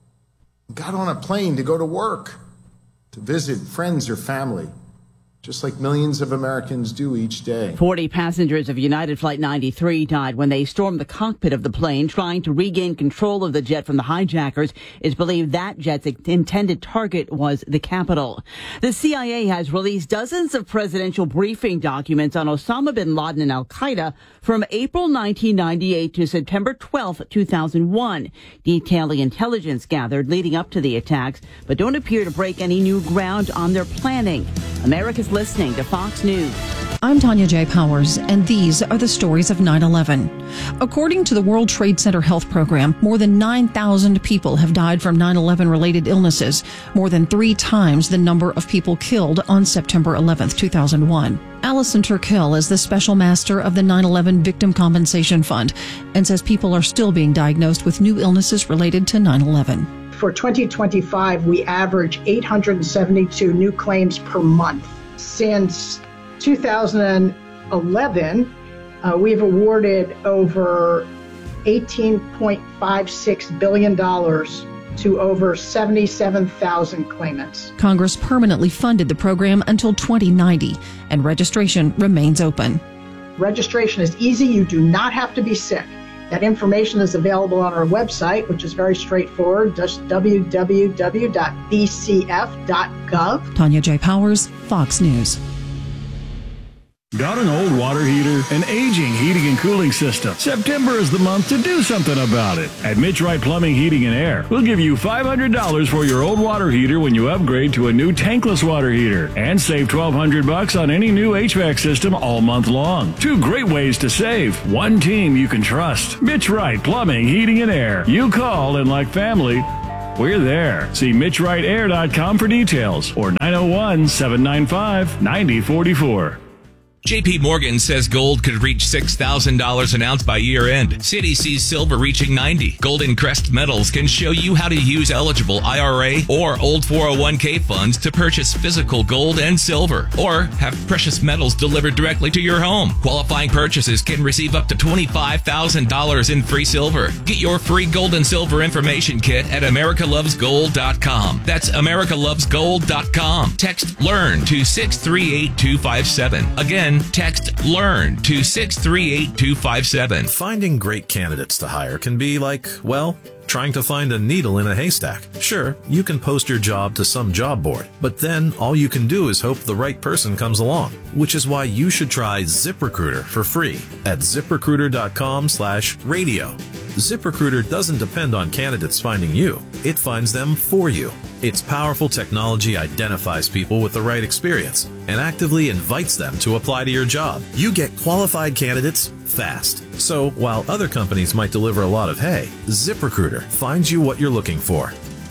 got on a plane to go to work, to visit friends or family, just like millions of Americans do each day. forty passengers of United Flight ninety-three died when they stormed the cockpit of the plane trying to regain control of the jet from the hijackers. It's believed that jet's intended target was the Capitol. The C I A has released dozens of presidential briefing documents on Osama bin Laden and al-Qaeda from April nineteen ninety-eight to September twelfth, two thousand one, detailing intelligence gathered leading up to the attacks, but don't appear to break any new ground on their planning. America's listening to Fox News. I'm Tanya J. Powers, and these are the stories of nine eleven. According to the World Trade Center Health Program, more than nine thousand people have died from nine eleven related illnesses, more than three times the number of people killed on September eleventh, two thousand one. Allison Turkell is the special master of the nine eleven Victim Compensation Fund and says people are still being diagnosed with new illnesses related to nine eleven. For twenty twenty-five, we average eight hundred seventy-two new claims per month. Since two thousand eleven, uh, we've awarded over eighteen point five six billion dollars to over seventy-seven thousand claimants. Congress permanently funded the program until twenty ninety, and registration remains open. Registration is easy. You do not have to be sick. That information is available on our website, which is very straightforward, just w w w dot b c f dot gov. Tanya J. Powers, Fox News. Got an old water heater? An aging heating and cooling system? September is the month to do something about it. At Mitch Wright Plumbing, Heating and Air, we'll give you five hundred dollars for your old water heater when you upgrade to a new tankless water heater. And save twelve hundred bucks on any new H V A C system all month long. Two great ways to save. One team you can trust. Mitch Wright Plumbing, Heating and Air. You call and like family, we're there. See Mitch Wright Air dot com for details or nine oh one, seven nine five, nine oh four four. J P Morgan says gold could reach six thousand dollars an ounce by year end. Citi sees silver reaching ninety. Golden Crest Metals can show you how to use eligible I R A or old four oh one k funds to purchase physical gold and silver, or have precious metals delivered directly to your home. Qualifying purchases can receive up to twenty-five thousand dollars in free silver. Get your free gold and silver information kit at america loves gold dot com. That's america loves gold dot com. Text LEARN to six three eight two five seven. Again, text LEARN to six three eight two five seven. Finding great candidates to hire can be like, well, trying to find a needle in a haystack. Sure, you can post your job to some job board, but then all you can do is hope the right person comes along, which is why you should try ZipRecruiter for free at ziprecruiter dot com slash radio. ZipRecruiter doesn't depend on candidates finding you. It finds them for you. Its powerful technology identifies people with the right experience and actively invites them to apply to your job. You get qualified candidates fast. So while other companies might deliver a lot of hay, ZipRecruiter finds you what you're looking for.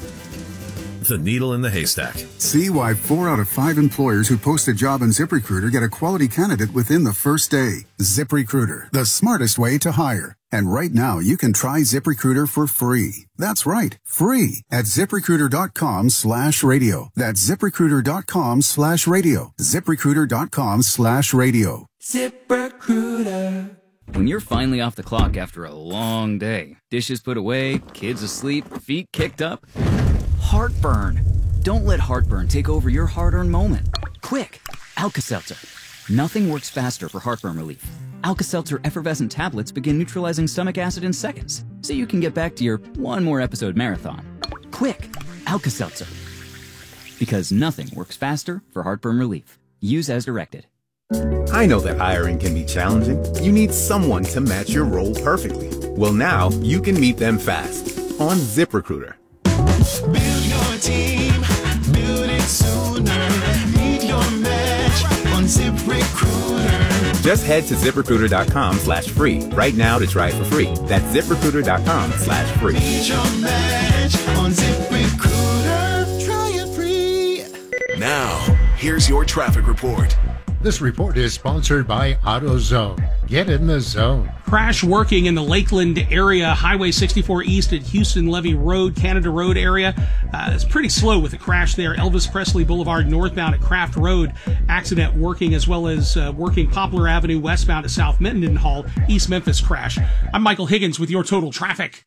The needle in the haystack. See why four out of five employers who post a job on ZipRecruiter get a quality candidate within the first day. ZipRecruiter, the smartest way to hire. And right now, you can try ZipRecruiter for free. That's right, free at ziprecruiter dot com slash radio. That's ziprecruiter dot com slash radio. ziprecruiter dot com slash radio. ZipRecruiter. When you're finally off the clock after a long day, dishes put away, kids asleep, feet kicked up, heartburn. Don't let heartburn take over your hard-earned moment. Quick, Alka-Seltzer. Nothing works faster for heartburn relief. Alka-Seltzer effervescent tablets begin neutralizing stomach acid in seconds, so you can get back to your one more episode marathon. Quick, Alka-Seltzer. Because nothing works faster for heartburn relief. Use as directed. I know that hiring can be challenging. You need someone to match your role perfectly. Well, now you can meet them fast on ZipRecruiter. Build your team, build it sooner. Meet your match on ZipRecruiter. Just head to ziprecruiter dot com slash free right now to try it for free. That's ziprecruiter dot com slash free. Meet your match on ZipRecruiter. Try it free. Now, here's your traffic report. This report is sponsored by AutoZone. Get in the zone. Crash working in the Lakeland area, Highway sixty-four East at Houston Levee Road, Canada Road area. Uh, it's pretty slow with the crash there. Elvis Presley Boulevard northbound at Craft Road. Accident working, as well as uh, working Poplar Avenue westbound at South Mendenhall, East Memphis crash. I'm Michael Higgins with your total traffic.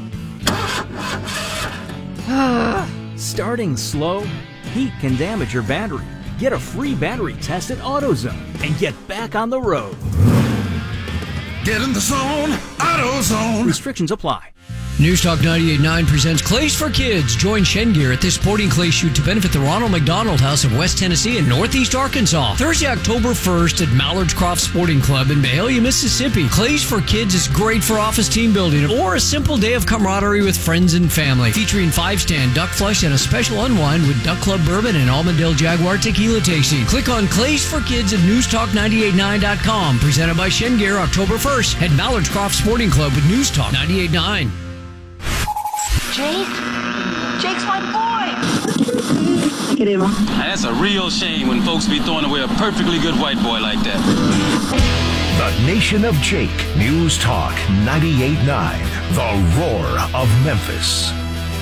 Starting slow? Heat can damage your battery. Get a free battery test at AutoZone and get back on the road. Get in the zone, AutoZone. Restrictions apply. News Talk ninety-eight point nine presents Clays for Kids. Join Shengear at this sporting clay shoot to benefit the Ronald McDonald House of West Tennessee and Northeast Arkansas. Thursday, October first at Mallard's Croft Sporting Club in Mahalia, Mississippi. Clays for Kids is great for office team building or a simple day of camaraderie with friends and family. Featuring five-stand duck flush and a special unwind with Duck Club Bourbon and Almondale Jaguar Tequila tasting. Click on Clays for Kids at news talk ninety-eight point nine dot com. Presented by Shengear, October first at Mallard's Croft Sporting Club with News Talk ninety-eight point nine. Jake? Jake's my boy! Get him. That's a real shame when folks be throwing away a perfectly good white boy like that. The Nation of Jake. News Talk ninety-eight point nine. The Roar of Memphis.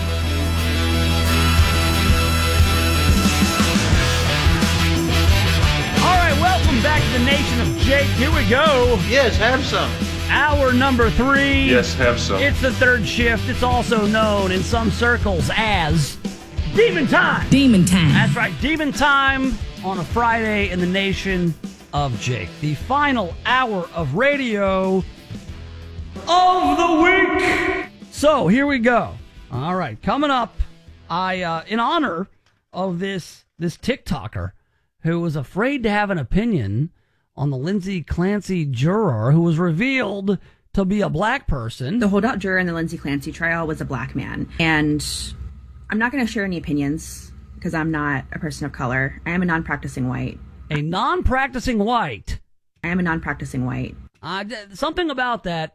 All right, welcome back to the Nation of Jake. Here we go. Yes, have some. Hour number three. Yes, have some. It's the third shift. It's also known in some circles as Demon Time. Demon Time. That's right, Demon Time on a Friday in the Nation of Jake. The final hour of radio of the week. So here we go. All right, coming up, I uh, in honor of this this TikToker who was afraid to have an opinion on the Lindsay Clancy juror who was revealed to be a black person. The holdout juror in the Lindsay Clancy trial was a black man. And I'm not going to share any opinions because I'm not a person of color. I am a non-practicing white. A non-practicing white? I am a non-practicing white. Uh, something about that,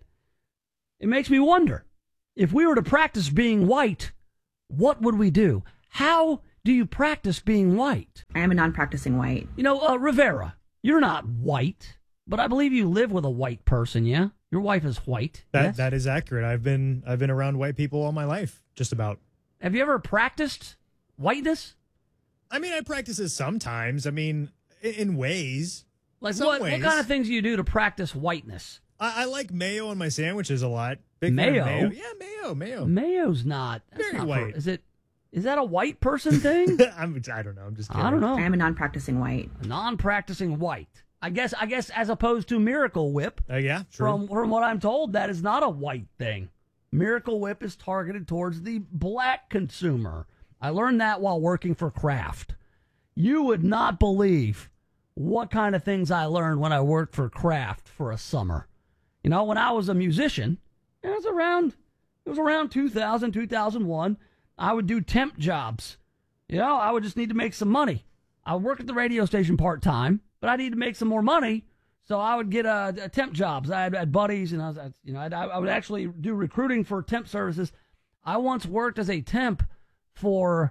it makes me wonder. If we were to practice being white, what would we do? How do you practice being white? I am a non-practicing white. You know, uh, Rivera, you're not white, but I believe you live with a white person, yeah? Your wife is white. That yes? that is accurate. I've been I've been around white people all my life, just about. Have you ever practiced whiteness? I mean, I practice it sometimes. I mean, in, in ways. Like Some what? ways. What kind of things do you do to practice whiteness? I, I like mayo on my sandwiches a lot. Big fan Mayo? of mayo. Yeah, mayo, mayo. Mayo's not. That's Very not white. For, is it? Is that a white person thing? I'm, I don't know. I'm just kidding. I don't know. I am a non-practicing white. A non-practicing white. I guess. I guess as opposed to Miracle Whip. Uh, yeah, true. From from what I'm told, that is not a white thing. Miracle Whip is targeted towards the black consumer. I learned that while working for Kraft. You would not believe what kind of things I learned when I worked for Kraft for a summer. You know, when I was a musician, it was around it was around two thousand, two thousand one. I would do temp jobs. You know, I would just need to make some money. I would work at the radio station part-time, but I need to make some more money, so I would get uh, temp jobs. I had, had buddies, and I was, you know, I'd, I would actually do recruiting for temp services. I once worked as a temp for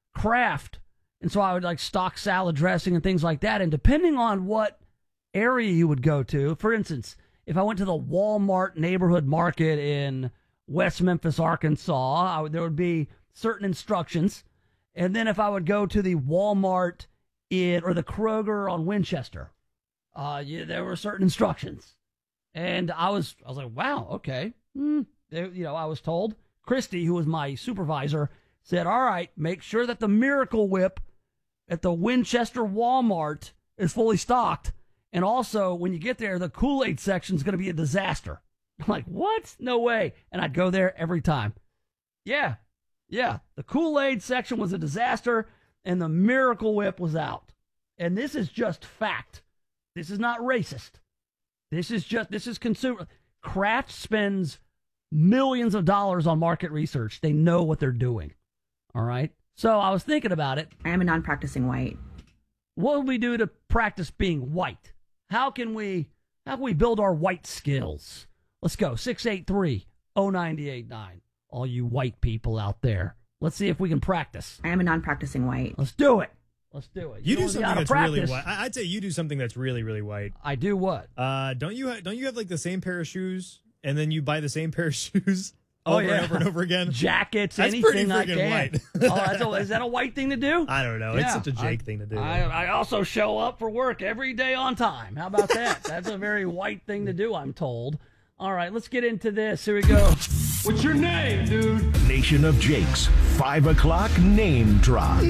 Kraft, and so I would like stock salad dressing and things like that. And depending on what area you would go to, for instance, if I went to the Walmart neighborhood market in West Memphis, Arkansas, I would, there would be certain instructions. And then if I would go to the Walmart in or the Kroger on Winchester, uh, yeah, there were certain instructions. And I was I was like, wow, okay. Hmm. There, you know, I was told. Christy, who was my supervisor, said, all right, make sure that the Miracle Whip at the Winchester Walmart is fully stocked. And also, when you get there, the Kool-Aid section is going to be a disaster. I'm like, what? No way. And I'd go there every time. Yeah. Yeah. The Kool-Aid section was a disaster, and the Miracle Whip was out. And this is just fact. This is not racist. This is just, this is consumer. Kraft spends millions of dollars on market research. They know what they're doing. All right? So I was thinking about it. I am a non-practicing white. What would we do to practice being white? How can we, how can we build our white skills? Let's go. six eight three, oh nine eight nine. All you white people out there. Let's see if we can practice. I am a non-practicing white. Let's do it. Let's do it. You, do know something how to that's practice. really white. I- I'd say you do something that's really, really white. I do what? Uh, don't you ha- don't you have like the same pair of shoes, and then you buy the same pair of shoes Oh, over yeah. and over and over again? Jackets, That's anything pretty I freaking can. white. oh, that's a, is that a white thing to do? I don't know. It's Yeah, such a Jake I- thing to do. I, I also show up for work every day on time. How about that? That's a very white thing to do, I'm told. All right, let's get into this. Here we go. What's your name, dude? Nation of Jake's five o'clock name drop.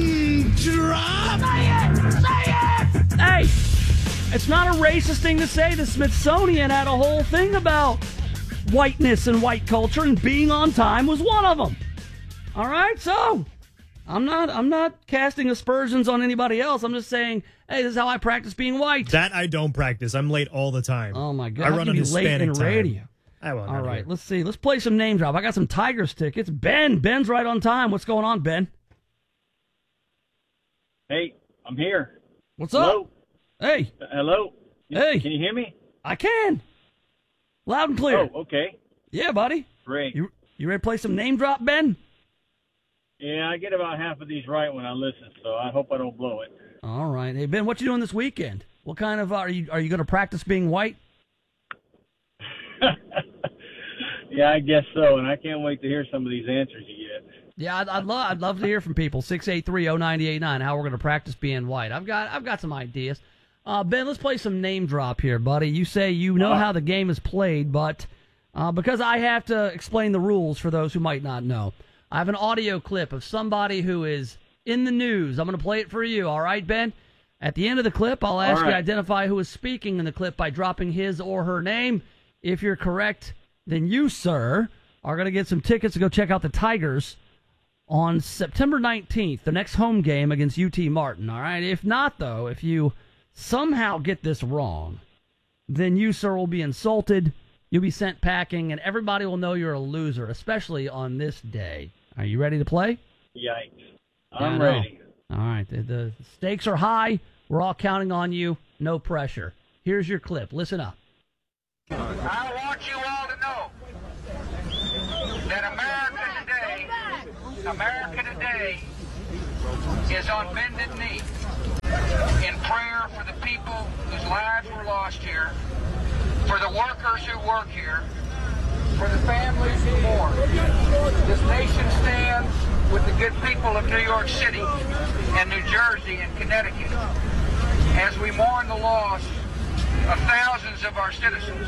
Drop! Say it! Say it! Hey, it's not a racist thing to say. The Smithsonian had a whole thing about whiteness and white culture, and being on time was one of them. All right, so I'm not I'm not casting aspersions on anybody else. I'm just saying, hey, this is how I practice being white. That I don't practice. I'm late all the time. Oh my god! I How run can on you be late Hispanic in time. radio? I won't. All right, let's see. Let's play some name drop. I got some Tigers tickets. Ben, Ben's right on time. What's going on, Ben? Hey, I'm here. What's Hello? up? Hey. Uh, hello? Hey. Can you hear me? I can. Loud and clear. Oh, okay. Yeah, buddy. Great. You you ready to play some name drop, Ben? Yeah, I get about half of these right when I listen, so I hope I don't blow it. All right. Hey, Ben, what you doing this weekend? What kind of, uh, are you are you going to practice being white? Yeah, I guess so, and I can't wait to hear some of these answers you get. Yeah, I'd, I'd love I'd love to hear from people. six eight three, oh nine eight nine, how we're going to practice being white. I've got I've got some ideas. Uh, Ben, let's play some name drop here, buddy. You say you know how the game is played, but uh, because I have to explain the rules for those who might not know, I have an audio clip of somebody who is in the news. I'm going to play it for you, all right, Ben? At the end of the clip, I'll ask All you right. to identify who is speaking in the clip by dropping his or her name. If you're correct, then you, sir, are going to get some tickets to go check out the Tigers on September nineteenth, the next home game against U T Martin, all right? If not, though, if you somehow get this wrong, then you, sir, will be insulted. You'll be sent packing, and everybody will know you're a loser, especially on this day. Are you ready to play? Yikes. Yeah, I'm I know. ready. All right. The, the stakes are high. We're all counting on you. No pressure. Here's your clip. Listen up. I want you all to know that America today, America today is on bended knee in prayer for the people whose lives were lost here, for the workers who work here, for the families who mourn. This nation stands with the good people of New York City and New Jersey and Connecticut as we mourn the loss of thousands of our citizens.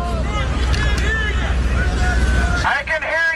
I can hear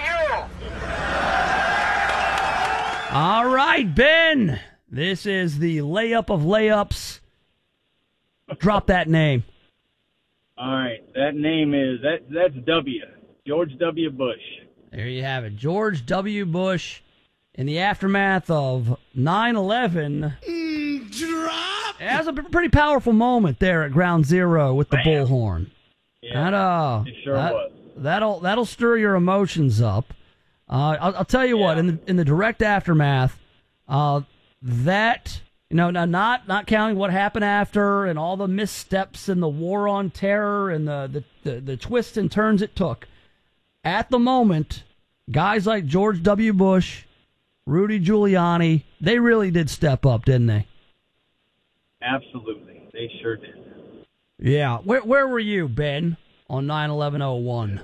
you. All right, Ben. This is the layup of layups. Drop that name. All right, that name is that. That's W. George W. Bush. There you have it. George W. Bush, in the aftermath of nine eleven, mm, drop. It was a pretty powerful moment there at Ground Zero with the Bam. bullhorn. Yeah, that, uh, it sure that, was. That'll that'll stir your emotions up. Uh, I'll, I'll tell you what. In the in the direct aftermath, uh, that. You know, now not not counting what happened after and all the missteps and the war on terror and the, the, the, the twists and turns it took. At the moment, guys like George W. Bush, Rudy Giuliani, they really did step up, didn't they? Absolutely. They sure did. Yeah. Where where were you, Ben, on nine eleven oh one?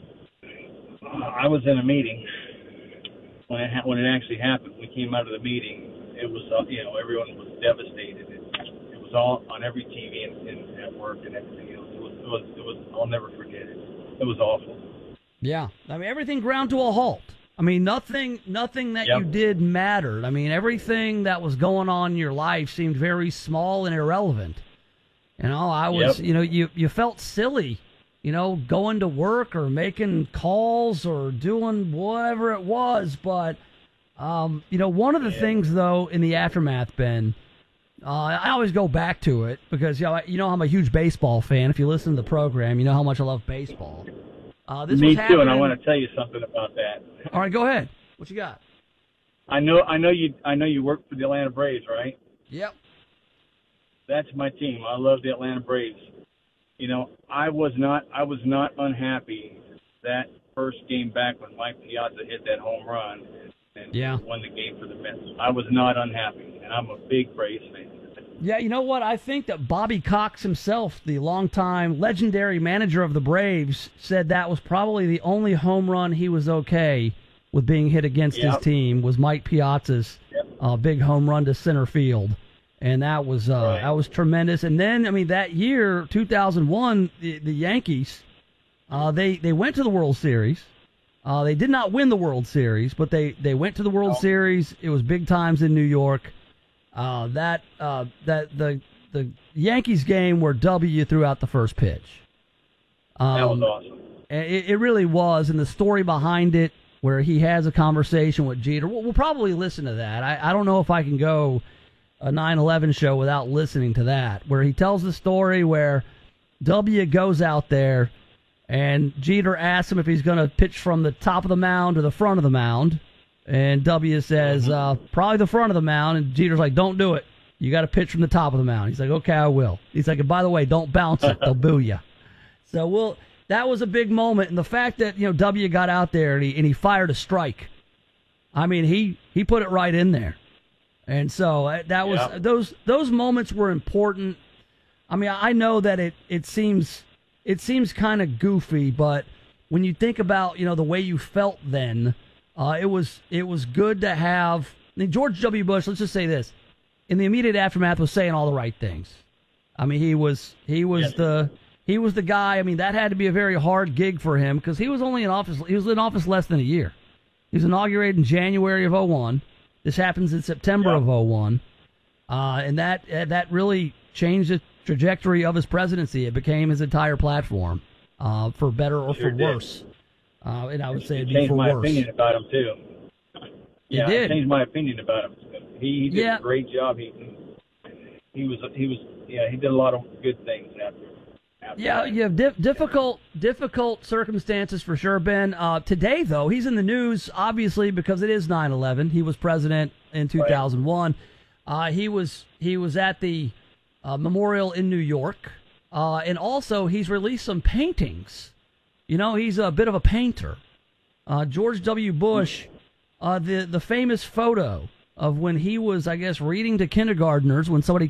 I was in a meeting when it, ha- when it actually happened. We came out of the meeting. It was, uh, you know, everyone was devastated. It, it was all on every T V and, and at work and everything else. It was, it was, it was, I'll never forget it. It was awful. Yeah. I mean, everything ground to a halt. I mean, nothing, nothing that Yep. you did mattered. I mean, everything that was going on in your life seemed very small and irrelevant. You know, I was, Yep. you know, you, you felt silly, you know, going to work or making calls or doing whatever it was, but. Um, you know, one of the things, though, in the aftermath, Ben, uh, I always go back to it because, you know, I, you know I'm a huge baseball fan. If you listen to the program, you know how much I love baseball. Uh, this Me was too, happening... and I want to tell you something about that. All right, go ahead. What you got? I know, I know you, I know you work for the Atlanta Braves, right? Yep. That's my team. I love the Atlanta Braves. You know, I was not, I was not unhappy that first game back when Mike Piazza hit that home run. And yeah. won the game for the Mets. I was not unhappy, and I'm a big Braves fan. Yeah, you know what? I think that Bobby Cox himself, the longtime legendary manager of the Braves, said that was probably the only home run he was okay with being hit against Yep. his team was Mike Piazza's Yep. uh, big home run to center field. And that was uh, Right. that was tremendous. And then, I mean, that year, two thousand one, the, the Yankees, uh, they, they went to the World Series. Uh, they did not win the World Series, but they, they went to the World Oh. Series. It was big times in New York. Uh, that uh, that the the Yankees game were W throughout the first pitch. Um, That was awesome. It, it really was, and the story behind it, where he has a conversation with Jeter. We'll, we'll probably listen to that. I, I don't know if I can go a nine eleven show without listening to that, where he tells the story where W goes out there. And Jeter asks him if he's going to pitch from the top of the mound or the front of the mound. And W says, uh, probably the front of the mound. And Jeter's like, don't do it. You got to pitch from the top of the mound. He's like, okay, I will. He's like, and by the way, don't bounce it. They'll boo you. So we'll, that was a big moment. And the fact that, you know, W got out there and he, and he fired a strike. I mean, he, he put it right in there. And so uh, that was, Yeah. those, those moments were important. I mean, I know that it, it seems... It seems kind of goofy, but when you think about, you know, the way you felt then, uh, it was it was good to have. I mean, George W. Bush, let's just say this, in the immediate aftermath, was saying all the right things. I mean, he was he was Yes. the he was the guy. I mean, that had to be a very hard gig for him because he was only in office. He was in office less than a year. He was inaugurated in January of oh one. This happens in September of oh one, uh, and that uh, that really changed the trajectory of his presidency. It became his entire platform, uh, for better or Sure for did. worse. Uh, and I would say It it'd be changed for my worse. opinion about him too. Yeah, did. it changed my opinion about him. He, he did Yeah. a great job. He he was he was yeah he did a lot of good things after happen. Yeah, you have dif- difficult, difficult circumstances for sure, Ben. Uh, today, though, he's in the news, obviously, because it is nine eleven. He was president in two thousand one. Uh, he was he was at the uh, memorial in New York, uh, and also he's released some paintings. You know, he's a bit of a painter. Uh, George W. Bush, uh, the the famous photo of when he was, I guess, reading to kindergartners when somebody